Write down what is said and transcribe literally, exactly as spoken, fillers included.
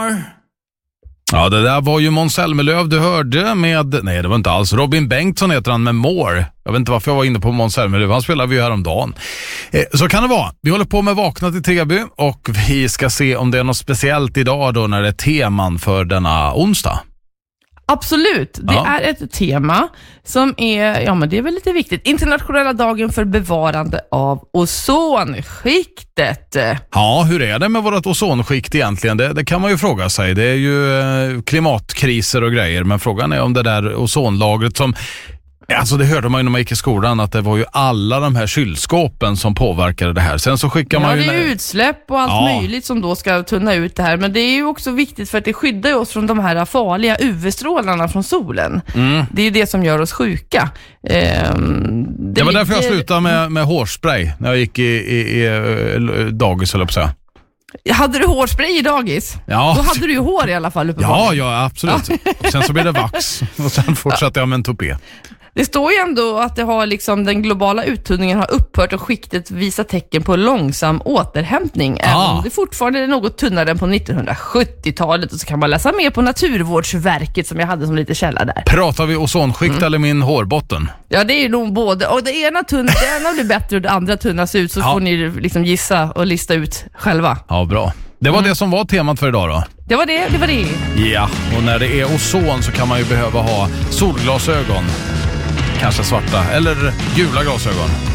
More. Ja, det där var ju Måns Zelmerlöw du hörde med, nej det var inte alls, Robin Bengtsson heter han med More. Jag vet inte varför jag var inne på Måns Zelmerlöw, han spelade vi ju häromdagen. Eh, så kan det vara. Vi håller på med Vakna till Treby och vi ska se om det är något speciellt idag då när det är teman för denna onsdag. Absolut, det ja. är ett tema som är, ja men det är väl lite viktigt. Internationella dagen för bevarande av ozonskiktet. Ja, hur är det med vårt ozonskikt egentligen? Det, det kan man ju fråga sig. Det är ju eh, klimatkriser och grejer, men frågan är om det där ozonlagret som... Alltså det hörde man ju när man gick i skolan att det var ju alla de här kylskåpen som påverkade det här. Sen så skickar ja, man ju... Ja, det är utsläpp och allt ja. möjligt som då ska tunna ut det här. Men det är ju också viktigt för att det skyddar oss från de här farliga U V-strålarna från solen. Mm. Det är ju det som gör oss sjuka. Ehm, det, det var därför jag slutade med, med hårspray när jag gick i, i, i dagis, eller på så. Hade du hårspray i dagis? Ja. Då hade du ju hår i alla fall uppe. Ja, ja, absolut. Sen så blev det vax och sen fortsatte jag med en tupé. Det står ju ändå att det har liksom, den globala uttunningen har upphört och skiktet visar tecken på långsam återhämtning. Ah. Även om det fortfarande är något tunnare än på nittonhundrasjuttiotalet. Och så kan man läsa mer på Naturvårdsverket som jag hade som lite källa där. Pratar vi ozonskikt mm. eller min hårbotten? Ja, det är nog både. Och det ena, tunn, det ena blir bättre och det andra tunnas ut. Så ja. får ni liksom gissa och lista ut själva. Ja, bra. Det var mm. det som var temat för idag då. Det var det, det var det. Ja, och när det är ozon så kan man ju behöva ha solglasögon. Kanske svarta eller gula glasögon.